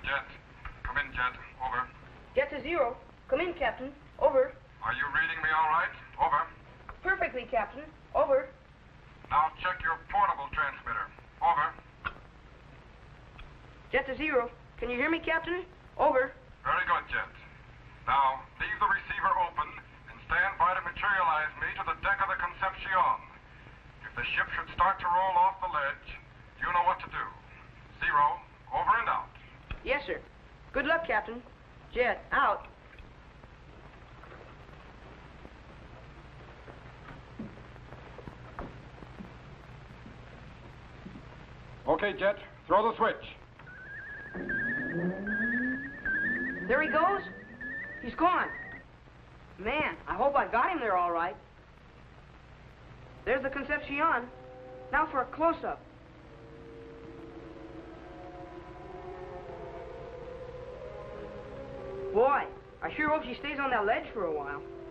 Jet. Come in, Jet. Over. Jet to 0. Come in, Captain. Over. Are you reading me all right? Over. Perfectly, Captain. Over. Now check your portable transmitter. Over. Jet to 0. Can you hear me, Captain? Over. Very good, Jet. Now, leave the receiver open and stand by to materialize me to the deck of the Concepcion. If the ship should start to roll off the ledge, you know what to do. 0, over and out. Yes, sir. Good luck, Captain. Jet, out. Okay, Jet. Throw the switch. There he goes. He's gone. Man, I hope I got him there all right. There's the Concepcion. Now for a close-up. Boy, I sure hope she stays on that ledge for a while.